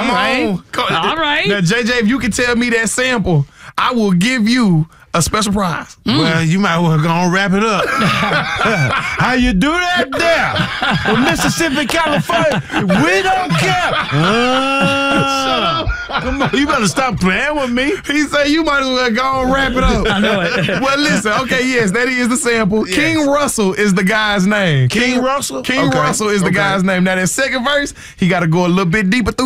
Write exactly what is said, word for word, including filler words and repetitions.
Come right. on. Come, All right. Now, J J, if you can tell me that sample, I will give you a special prize. Mm. Well, you might well go on wrap it up. How you do that there? Well, Mississippi, California, we don't care. Uh, Shut up. Come on, you better stop playing with me. He said you might as well go and wrap it up. I know it. Well, listen. Okay, yes, that is the sample. Yes. King Russell is the guy's name. King Russell? King Okay. Russell is the Okay. guy's name. Now, that second verse, he got to go a little bit deeper through